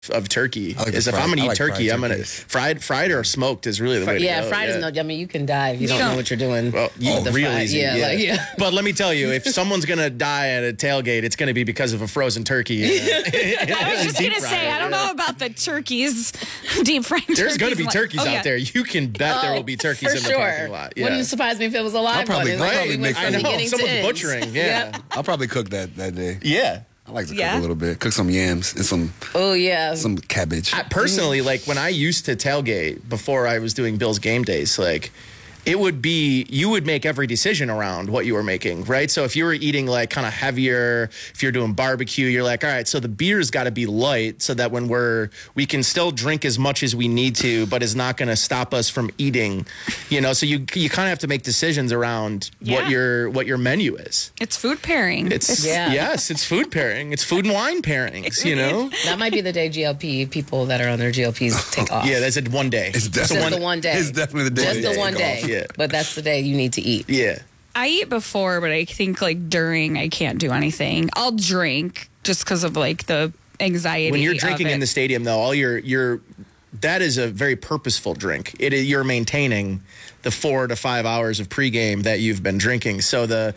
of turkey like is if fried- I'm gonna I eat like turkey, fried I'm gonna turkeys. fried or smoked is really the way to go. Fried is no. I mean, you can die if you don't know what you're doing. Well, with the real fried. easy. Yeah. But let me tell you, if someone's gonna die at a tailgate, it's gonna be because of a frozen turkey. I was just going to say, I don't know about the turkeys, deep fried turkeys. There's going to be turkeys Oh, yeah. out there. You can bet there will be turkeys for in the sure. parking lot. Yeah. Wouldn't surprise me if it was a live I'll probably- one. I'll probably make I some- know. Someone's butchering. Yeah. I'll probably cook that day. Yeah. I like to cook Yeah. a little bit. Cook some yams and some Oh yeah. cabbage. I personally, like when I used to tailgate before I was doing Bill's game days, like it would be, you would make every decision around what you were making, right? So if you were eating like kind of heavier, if you're doing barbecue, you're like, all right, so the beer's got to be light so that when we can still drink as much as we need to, but it's not going to stop us from eating, so you kind of have to make decisions around what your menu is. It's food pairing. It's food pairing. It's food and wine pairings, That might be the day GLP people that are on their GLPs take off. Yeah, that's it one day. It's Just definitely the one day. It's definitely the day. Just they the take one off. day. Yeah. But that's the day you need to eat. Yeah. I eat before, but I think like during I can't do anything. I'll drink just because of like the anxiety. When you're drinking of it. in the stadium, though, all that is a very purposeful drink. You're maintaining the 4 to 5 hours of pregame that you've been drinking. So the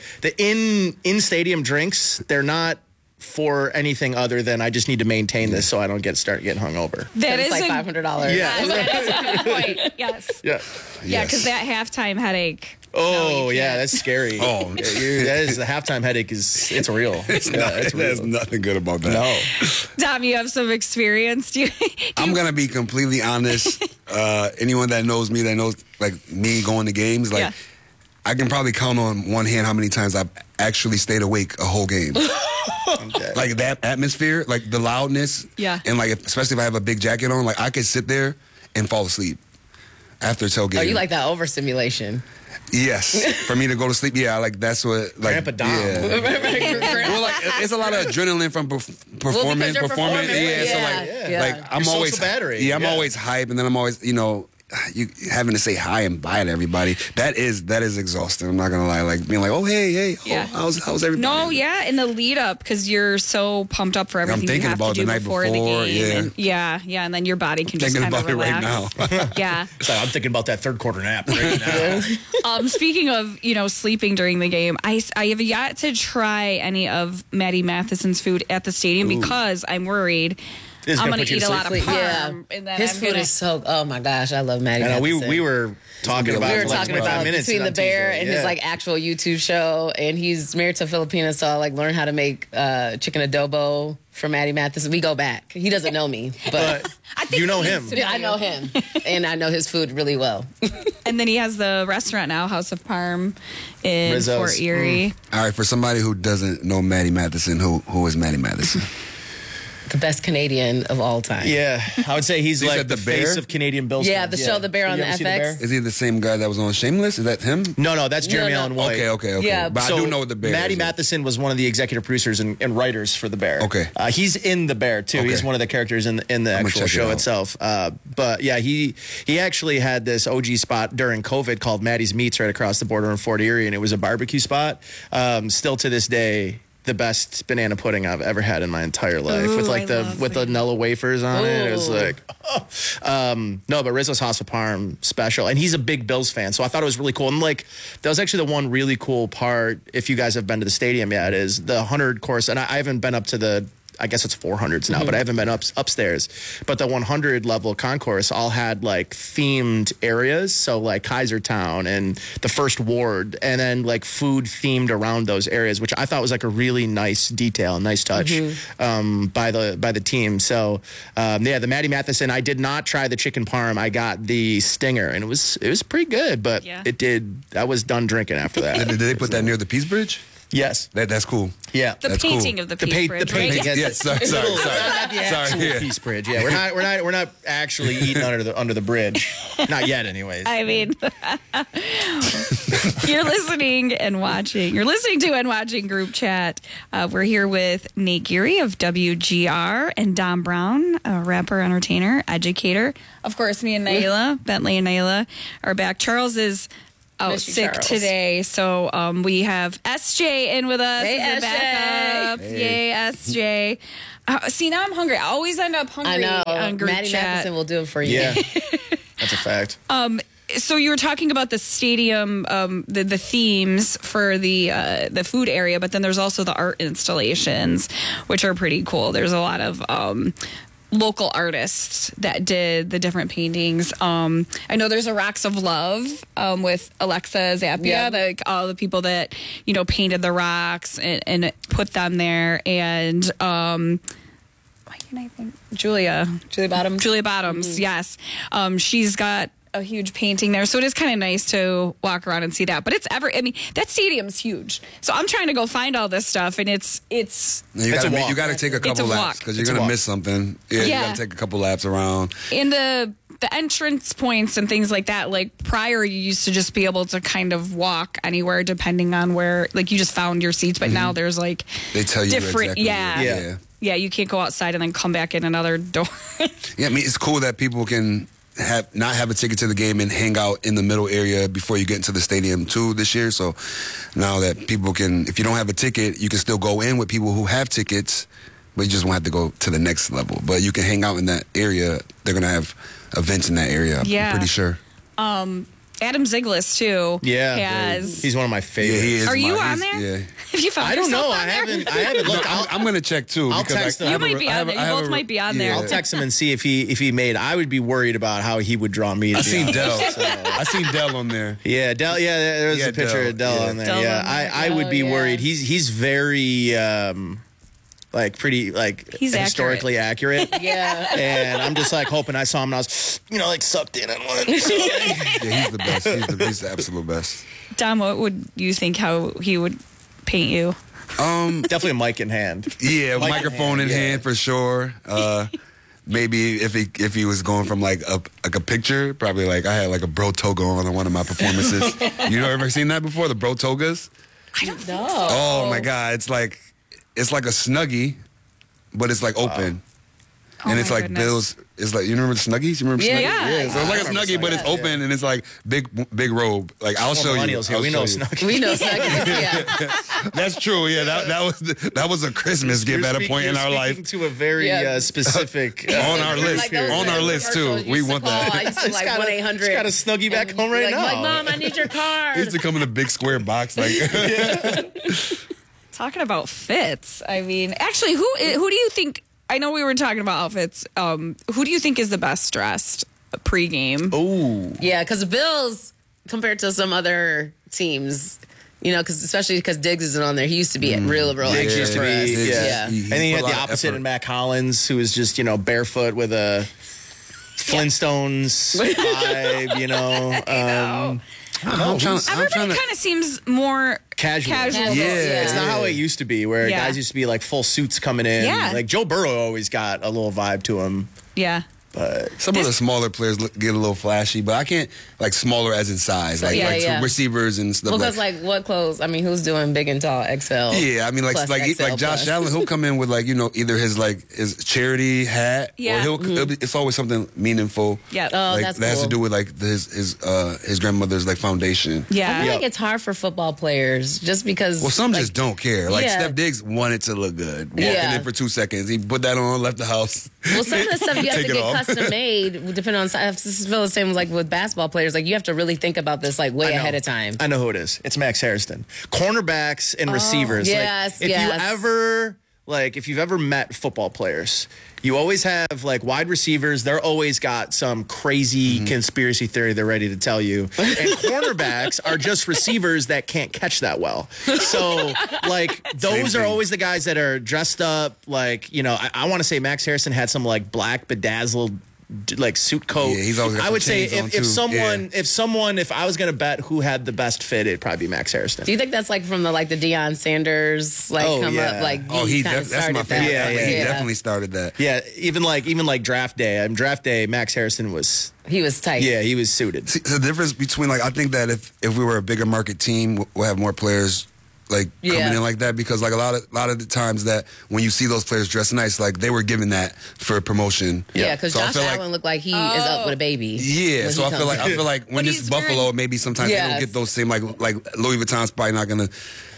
in stadium drinks, they're not for anything other than I just need to maintain this so I don't start getting hungover. That It's is like a $500. Yeah. that is a good point. Yes. Yeah. Yeah, because that halftime headache. Oh, you yeah, can't. that's scary. Oh. That is the halftime headache. It's real. It's There's nothing good about that. No. Tom, you have some experience. Do you I'm gonna be completely honest. Anyone that knows me, that knows like me going to games, like Yeah. I can probably count on one hand how many times I've actually stayed awake a whole game. Okay. Like that atmosphere, like the loudness, Yeah. and like especially if I have a big jacket on, like I could sit there and fall asleep after tailgate. Oh, you like that overstimulation. Yes, for me to go to sleep. Yeah, like that's what like Grandpa Dom. Yeah. Well, like it's a lot of adrenaline from performing. you're performing. Yeah, so Yeah. like I'm Your always social battery. Yeah, I'm Yeah. always hype, and then I'm always you having to say hi and bye to everybody. That is exhausting. I'm not gonna lie. Like being like, oh hey, Yeah. how's everybody? No, yeah, in the lead up because you're so pumped up for everything you thinking have about to do the night before the before, game. yeah. And, and then your body can just Thinking kind of about it right relax. now. Yeah. So I'm thinking about that third quarter nap right now. Speaking of sleeping during the game, I have yet to try any of Maddie Matheson's food at the stadium because I'm worried. This is I'm gonna going put to you eat to a lot of sleep. parm. And then His I'm food gonna, is so. Oh my gosh, I love Maddie. I know, Matheson. we were talking about We it were for like talking 25 about minutes Between the on Bear Tuesday. and Yeah. his like actual YouTube show, and he's married to a Filipina, so I like learn how to make chicken adobo for Maddie Matheson. We go back. He doesn't know me, but You know him. yeah, I know him, and I know his food really well. and then he has the restaurant now, House of Parm in Rizzo's. Fort Erie. All right, for somebody who doesn't know Maddie Matheson, who is Maddie Matheson? The best Canadian of all time. Yeah, I would say he's You like said the The face Bear? of Canadian Bills. Yeah, fans. the show The Bear on You the ever see FX. Is he the same guy that was on Shameless? Is that him? No, that's Jeremy No, no. Allen White. Okay. Yeah, But So I do know the Bear. Maddie is. Matheson was one of the executive producers and writers for The Bear. Okay. He's in The Bear too. Okay. He's one of the characters in the gonna actual check it show out. itself. But yeah, he actually had this OG spot during COVID called Maddie's Meats right across the border in Fort Erie, and it was a barbecue spot. Still to this day, the best banana pudding I've ever had in my entire life, Ooh, with like I love the Nella wafers on it. It was Ooh. like, no, but Rizzo's House of Parm special, and he's a big Bills fan, so I thought it was really cool. And like, that was actually the one really cool part. If you guys have been to the stadium yet, is the 100 course, and I haven't been up to the. I guess it's 400s now, but I haven't been upstairs. But the 100 level concourse all had like themed areas. So like Kaisertown and the First Ward, and then like food themed around those areas, which I thought was like a really nice detail, nice touch by the team. So yeah, the Maddie Matheson. I did not try the chicken parm. I got the stinger, and it was pretty good. But Yeah. I was done drinking after that. Did they put that near the Peace Bridge? Yes. That's cool. Yeah. The That's painting cool. of the The Peace pa- Bridge, the right? painting. Yes, sorry. Not the actual Sorry, yeah. Peace Bridge. Yeah, we're not actually eating under the bridge. Not yet, anyways. I mean, you're listening to and watching Group Chat. We're here with Nate Geary of WGR and Dom Brown, a rapper, entertainer, educator. Of course, me and Naila, Bentley and Naila are back. Charles is out Miss you, sick Charles. today, so we have SJ in with us Hey, as a SJ. backup. Yay, SJ. See, now I'm hungry. I always end up hungry I know. on group Maddie chat. Matheson will do it for you. Yeah, that's a fact. So you were talking about the stadium, the themes for the food area, but then there's also the art installations, which are pretty cool. There's a lot of local artists that did the different paintings. I know there's a Rocks of Love with Alexa Zappia, Yeah. like all the people that painted the rocks and put them there, and why can I think Julia Bottoms. Bottoms, yes, she's got a huge painting there, so it is kind of nice to walk around and see that. But that stadium's huge, so I'm trying to go find all this stuff, and it's You It's a walk. got to take a It's a couple laps walk. because you're It's a gonna walk. miss something. Yeah, you Yeah. got to take a couple laps around. in the entrance points and things like that. Like prior, you used to just be able to kind of walk anywhere depending on where, like you just found your seats. But now there's like They tell you different, exactly. yeah. Yeah, you can't go outside and then come back in another door. Yeah, I mean, it's cool that people can not have a ticket to the game and hang out in the middle area before you get into the stadium too this year. So now that people can, if you don't have a ticket, you can still go in with people who have tickets, but you just won't have to go to the next level. But you can hang out in that area. They're going to have events in that area, Yeah. I'm pretty sure. Adam Ziglis too. Yeah, has. he's one of my Yeah, favorites. he is. Are you he's- on there? Yeah. Have you found I don't yourself know. on I there? haven't No, looked. I'm going to check too. I'll because text I him. You have a- might be I have on there. a- I You have both a- might be on there. yeah. I'll text him and see if he made. I would be worried about how he would draw me. To I be seen honest. Dell. I seen Dell on there. Yeah, Dell. Yeah, there's Yeah, a picture Dell. of Dell Yeah. on there. Dell yeah, on there. I would be Oh, yeah. worried. He's very like pretty like He's historically accurate. Yeah. And I'm just like hoping I saw him and I was like sucked in on one. Yeah, he's the best. He's the absolute best. Dom, what would you think how he would paint you? Definitely a mic in hand. Yeah, Mic in microphone in hand, yeah. hand for sure. Maybe if he was going from like a picture, probably like I had like a bro toga on one of my performances. You know, ever seen that before? The bro togas? I don't No. Oh my god, it's like a snuggie, but it's like open. Oh And it's my like goodness. Bills. It's like, you remember Snuggies? You remember Yeah, Snuggies? yeah. So it's like a I remember Snuggie, but it's Snuggies, open and it's like big robe. Like I'll Well, show you. millennials here, I'll we show know you. Snuggies. We know Snuggets. Yeah. That's true. Yeah, that was a Christmas gift at a point in our life. To a very Yeah. specific. On our list. Like those On our list too. commercials We used to want call. I that. used to like got a- 1-800. she's got a Snuggie back and home right like, now. Like, Mom, I need your It card. used to come in a big square box. Like Talking about fits, I mean, actually, who do you think? I know we were talking about outfits. Who do you think is the best dressed pregame? Ooh. Yeah, because the Bills, compared to some other teams, especially because Diggs isn't on there. He used to be real Diggs extra used to for us. be, Yeah. And then you had put a the lot of opposite effort. in Matt Collins, who was just, barefoot with a Flintstones vibe, I'm trying Everybody to. kind of seems more casual. Casual. Yeah. It's not how it used to be, where Yeah. guys used to be like full suits coming in. Yeah. Like Joe Burrow always got a little vibe to him. Yeah. But Some of the smaller players get a little flashy, but I can't like smaller as in size, like Yeah, like yeah. receivers and stuff. Well, because what clothes? I mean, who's doing big and tall XL? Yeah, I mean, like plus like XL like Josh plus. Allen, he'll come in with like either his charity hat, Yeah. or it's always something meaningful. Yeah. Oh, like that's that has to cool. do with like his grandmother's like foundation. I Yeah. feel like it's hard for football players just because. Well, some like, just don't care. Like Yeah. Steph Diggs wanted to look good, walking Yeah. in for 2 seconds. He put that on, left the house. Well, some of the stuff you have Take to it get off. custom made, depending on. I feel the same like with basketball players. Like you have to really think about this like way I know. ahead of time. I know who it is. It's Max Harrison. Cornerbacks and receivers. yes, Like, yes. if you've ever met football players, you always have like wide receivers. They're always got some crazy conspiracy theory they're ready to tell you. And cornerbacks are just receivers that can't catch that well. So like those Same are thing. always the guys that are dressed up like, I want to say Max Harrison had some like black bedazzled like suit coat. Yeah, he's always got I some would say chains on, if I was gonna bet who had the best fit, it'd probably be Max Harrison. Do you think that's like from the Deion Sanders Oh, come yeah. up like Oh, he that's kinda my started favorite. that? Yeah, He yeah. definitely started that. Yeah, even like draft day. Draft day, Max Harrison was He was tight. he was suited. See, the difference between I think that if we were a bigger market team, we'll have more players coming Yeah. in like that, because like a lot of the times that when you see those players dressed nice, like they were given that for promotion. Yeah, because So I Josh feel like- Allen looked like he is up with a baby. Yeah, when so he I feel comes like in. when But this he's Buffalo, wearing- maybe sometimes they don't Yes. get those same like Louis Vuitton's probably not gonna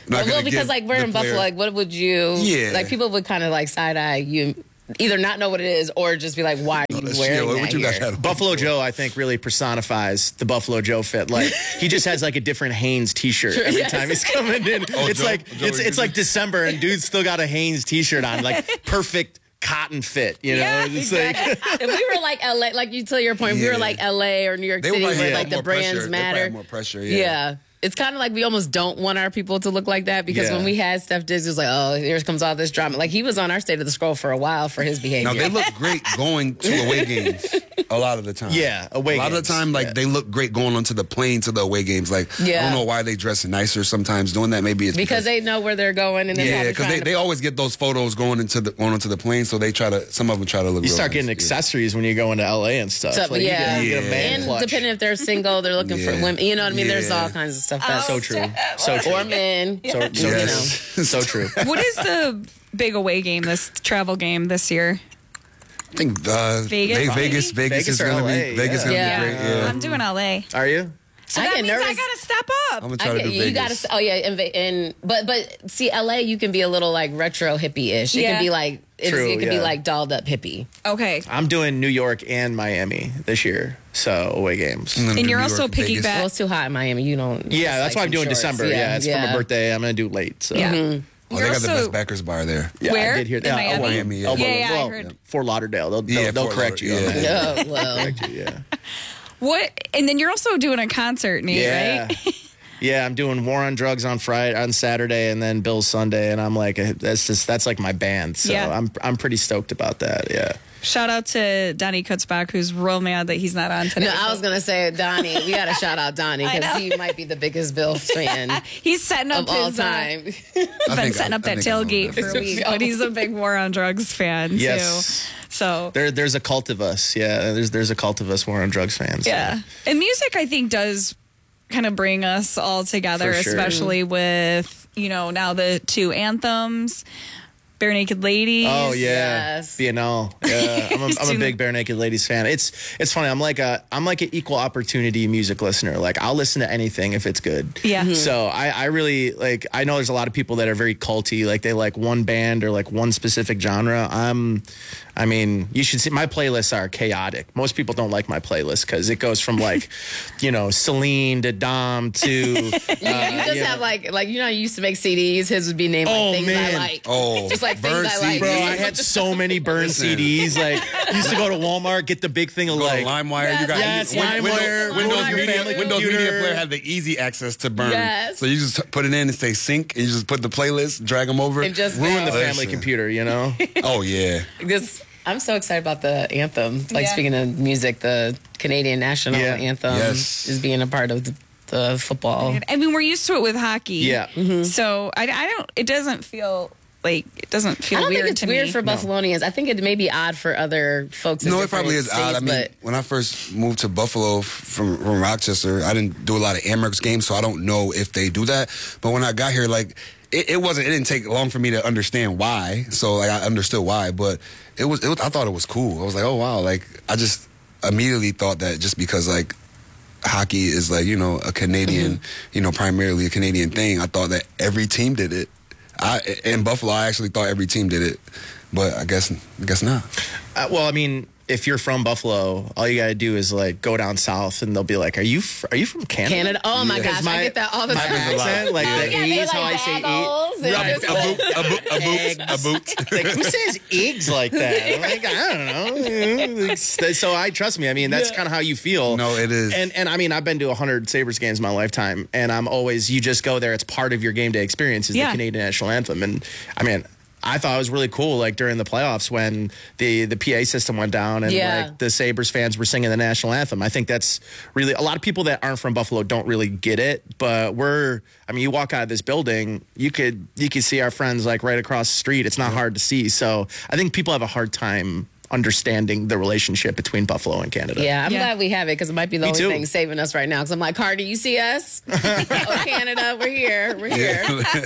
Not Well, gonna because give like we're the in player- Buffalo, like what would you? Yeah. Like people would kind of like side eye you, either not know what it is or just be like, why are you That's wearing chill. that What you guys here? had? Buffalo Joe, I think, really personifies the Buffalo Joe fit. Like he just has like a different Hanes T-shirt every yes. time he's coming in. It's Joe- like Joe it's like December and dude's still got a Hanes T-shirt on, like perfect cotton fit. You know, Yeah, it's like If we were like LA, like you to your point, we were Yeah. like LA or New York They City, would probably where have like the more brands pressure. They probably matter. have more pressure. Yeah. It's kind of like we almost don't want our people to look like that because Yeah. when we had Steph Diggs, it was like, oh, here comes all this drama. Like he was on our State of the Scroll for a while for his behavior. Now they look great going to away games a lot of the time. Yeah, away A lot of games. the time, like Yeah. they look great going onto the plane to the away games. Like I Yeah. don't know why they dress nicer sometimes doing that. Maybe it's because they know where they're going and they're yeah, probably because trying they always get those photos going onto the plane, so they try to some of them try to look. you real start nice. getting Yeah. accessories when you go into LA and stuff. So, Like, you yeah. get a man and clutch. depending if they're single, they're looking for Yeah. women. You know what I mean? There's Yeah. all kinds of stuff. That's So true. So true. Or men. So You Yes. know. so true. What is the big away game, this travel game this year? I think Vegas, Vegas Vegas is or gonna LA, be Vegas yeah. gonna Yeah. be great. Yeah. I'm doing LA. Are you? So I that get means I nervous. gotta step up. I'm gonna try to do You Vegas. gotta. Oh yeah, but see, LA, you can be a little like retro hippie-ish. It Yeah. can be like True, it can be yeah. like dolled up hippie. Okay. I'm doing New York and Miami this year, so away games. I'm gonna And do you're New also York, picking Vegas. back- Well, it's too hot in Miami. You don't. Yeah, it's that's like why I'm doing some shorts. December. Yeah, it's for my birthday. I'm gonna do late. So. Yeah. Oh, they You're got the also- best backers bar there. Yeah, Where? I did hear In that. Miami? Miami, yeah. Yeah, I heard. Fort Lauderdale. They'll Fort correct you on Lauderdale, that. yeah. Oh well. Correct you, yeah. What? And then you're also doing a concert, Nate, Yeah. right? Yeah, I'm doing War on Drugs on Saturday, and then Bill's Sunday, and I'm like, that's like my band. So Yeah. I'm pretty stoked about that. Yeah. Shout out to Donnie Kutzbach, who's real mad that he's not on today. No, I was gonna say Donnie. We gotta shout out Donnie I because know. he might be the biggest Bills fan He's setting up of all his time. been setting up that tailgate for a week, but he's a big War on Drugs fan Yes. too. So There's a cult of us. Yeah. There's a cult of us War on Drugs fans. yeah, and music I think does kind of bring us all together, For sure. especially with now the two anthems, Bare Naked Ladies. Oh yeah, Yes. BNL. Yeah, I'm a big Bare Naked Ladies fan. It's funny. I'm like an equal opportunity music listener. Like I'll listen to anything if it's good. Yeah. Mhm. So I really like. I know there's a lot of people that are very culty. Like they like one band or like one specific genre. I mean, you should see my playlists are chaotic. Most people don't like my playlist because it goes from like, Celine to Dom to. You just have like you used to make CDs. His would be named like Oh, things man. I like. Oh, Just like Burn things I like. Bro, CDs. I had so many burn Listen. CDs. Like, used to go to Walmart, get the big thing of Go like, to LimeWire. You got Yes, Windows, LimeWire, Windows, Walmart, Media, Family Windows Media Computer. Player had the easy access to burn. Yes. So you just put it in and say sync, and you just put the playlist, drag them over, And just ruin the go. family computer, Oh yeah, This I'm so excited about the anthem. Like Yeah. speaking of music, the Canadian national Yeah. anthem Yes. is being a part of the football. I mean, we're used to it with hockey. Yeah. So I don't. It doesn't feel I don't weird think it's to weird me. for Buffalonians. I think it may be odd for other folks. in no, it different probably is states, odd. I mean, but when I first moved to Buffalo from Rochester, I didn't do a lot of Amerks games, so I don't know if they do that. But when I got here, like it didn't take long for me to understand why. So like I understood why, but it was I thought it was cool. I was like, oh wow, like I just immediately thought that just because like hockey is like a Canadian, primarily a Canadian thing. I thought that every team did it. In Buffalo, I actually thought every team did it, but I guess not. Well, I mean, if you're from Buffalo, all you gotta do is like go down south, and they'll be like, "Are you from Canada?" Canada. Oh my Because gosh, I get that all the my time. accent, like Oh, the yeah, they E's, how I like say bagels and Right. just- A boot. Like, who says eggs like that? I'm like, I don't know. So I trust me. I mean, that's kind of how you feel. No, it is. And I mean, I've been to 100 Sabres games in my lifetime, and I'm always, you just go there. It's part of your game day experience is Yeah. the Canadian national anthem. And I mean, I thought it was really cool, like during the playoffs when the PA system went down and Yeah. like the Sabres fans were singing the national anthem. I think that's really, a lot of people that aren't from Buffalo don't really get it, but you walk out of this building, you could see our friends like right across the street. It's not hard to see. So I think people have a hard time understanding the relationship between Buffalo and Canada. Yeah, I'm Yeah. glad we have it because it might be the Me only too. thing saving us right now. Because I'm like, Cardi, you see us? Oh, Canada, we're here. We're here.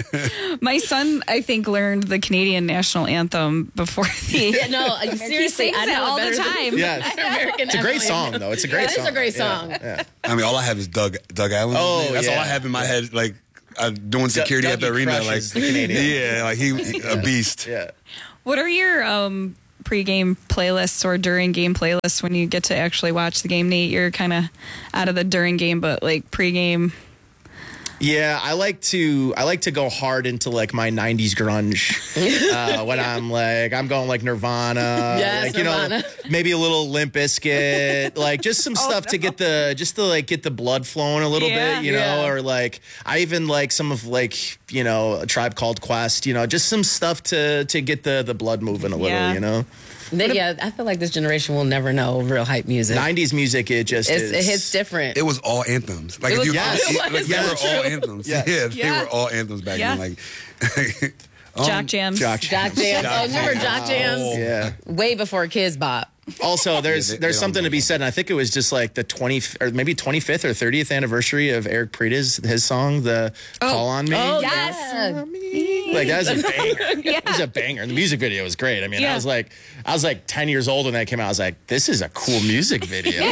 My son, I think, learned the Canadian national anthem before the. Yeah, no, seriously, sings I it know all the better than- time. Yes. American It's a great national anthem. song, though. It's a great Yeah, song. it's a great Yeah, song. yeah. I mean, all I have is Doug Allen. Oh, That's all yeah. I have in my head. Like, doing security at the Dougie arena. Like, crushes the Canadian. yeah, like he a beast. Yeah. What are your pre-game playlists or during game playlists when you get to actually watch the game? Nate, you're kind of out of the during game, but like pre-game. Yeah, I like to go hard into like my 90s grunge when I'm going like Nirvana, Yes, like Nirvana. maybe a little Limp Bizkit, like just some stuff to get the blood flowing a little bit, Yeah. or like I even like some of like A Tribe Called Quest, just some stuff to get the blood moving a little, Yeah. I feel like this generation will never know real hype music. 90s music, it just is. It hits different. It was all anthms. Like It if was you, all- it was they were so all true. anthems. Yes. Yeah, they Yeah. were all anthems back Yeah. then. Like, Jock jams. Jock Jock Jams. Oh, remember Jock Jams? Yeah. Way before Kids Bop. Also, there's they don't something know to be said, and I think it was just like the 20th or maybe 25th or 30th anniversary of Eric Prita's his song, the "Call on Me." Oh, Yes. yeah. Like that was a banger. It was a banger. The music video was great. I mean, Yeah. I was like 10 years old when that came out. I was like, this is a cool music video.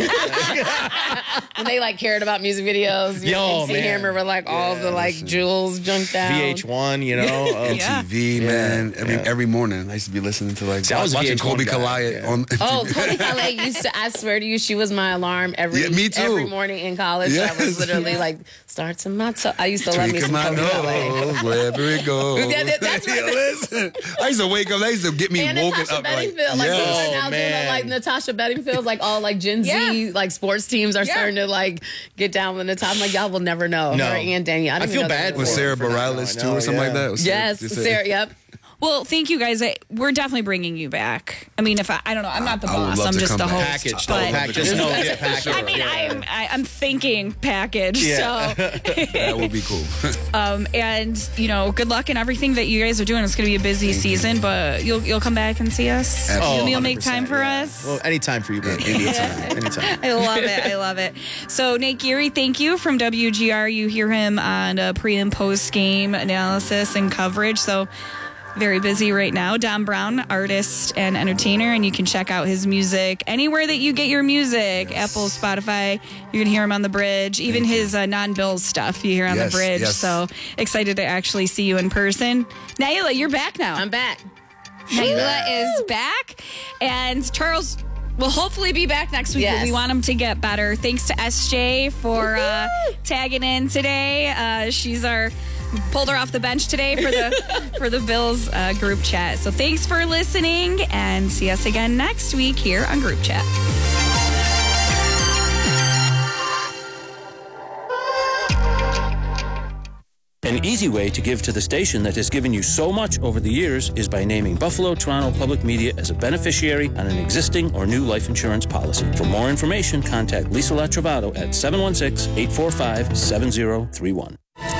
When they like cared about music videos. Yo, MC man. Hammer with like all the like jewels junked out. VH1, Yeah. TV, man. Every morning I used to be listening to like See, I was a watching VH1 Kobe guy, Kalaya yeah. on. Oh, Cody Calais used to, I swear to you, she was my alarm Yeah, me too. every morning in college. I was Yes. literally like, start to my toe. I used to love me Tweaking some my Cody Calais. nose wherever it goes. That's right. Yeah, listen, I used to wake up. That used to get me And woken Natasha up. Like, Bedingfield, like yes. people are now doing man. like Natasha Bedingfield, like all like Gen Z Yeah. like sports teams are Yeah. starting to like get down with Natasha. I'm like, y'all will never know. No. Her and Danielle. I don't feel even know bad the With for difference. Sarah for not Bareilles knowing. too, or something like Yeah. that. Was Yes, Sarah- Sarah. Yep. Well, thank you guys. We're definitely bringing you back. I mean, if I don't know, I'm not the I would boss. love I'm to just come the back. host. Package, but package. Just know it's package. I mean, I'm thinking package. Yeah. So, That would be cool. and good luck in everything that you guys are doing. It's going to be a busy season, but you'll come back and see us. Absolutely. You'll make 100%, time for yeah. us. Well, anytime for you, baby. Anytime. I love it. I love it. So, Nate Geary, thank you from WGR. You hear him on pre and post game analysis and coverage. So, very busy right now. Dom Brown, artist and entertainer, and you can check out his music anywhere that you get your music. Apple, Spotify. You're gonna hear him on the bridge. Even his non-Bills stuff you hear on Yes, the bridge. yes. So excited to actually see you in person. Naila, you're back now. I'm back. Naila is back, and Charles will hopefully be back next week. Yes. But we want him to get better. Thanks to SJ for tagging in today. She's pulled her off the bench today for the Bills group chat. So thanks for listening, and see us again next week here on Group Chat. An easy way to give to the station that has given you so much over the years is by naming Buffalo Toronto Public Media as a beneficiary on an existing or new life insurance policy. For more information, contact Lisa Latrovato at 716-845-7031.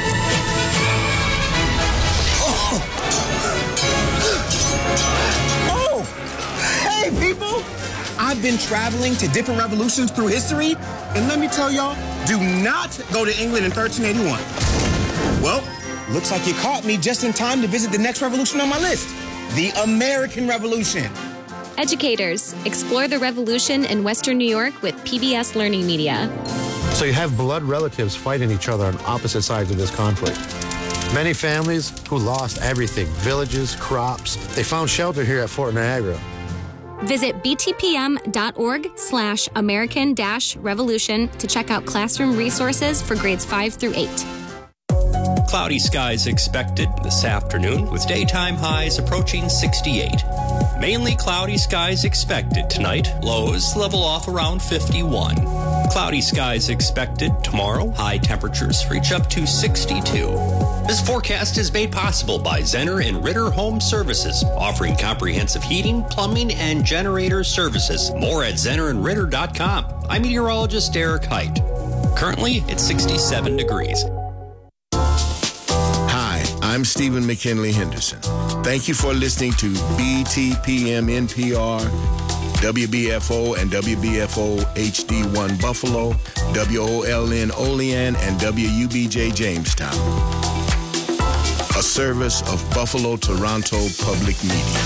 Oh, hey people! I've been traveling to different revolutions through history, and let me tell y'all, do not go to England in 1381. Well, looks like you caught me just in time to visit the next revolution on my list, the American Revolution. Educators, explore the revolution in Western New York with PBS Learning Media. So you have blood relatives fighting each other on opposite sides of this conflict. Many families who lost everything, villages, crops, they found shelter here at Fort Niagara. Visit btpm.org/American-Revolution to check out classroom resources for grades 5 through 8. Cloudy skies expected this afternoon with daytime highs approaching 68. Mainly cloudy skies expected tonight. Lows level off around 51. Cloudy skies expected tomorrow. High temperatures reach up to 62. This forecast is made possible by Zenner and Ritter Home Services, offering comprehensive heating, plumbing, and generator services. More at ZennerandRitter.com. I'm meteorologist Derek Height. Currently, it's 67 degrees. Hi, I'm Stephen McKinley Henderson. Thank you for listening to BTPM NPR, WBFO and WBFO HD1 Buffalo, WOLN Olean, and WUBJ Jamestown. A service of Buffalo Toronto Public Media.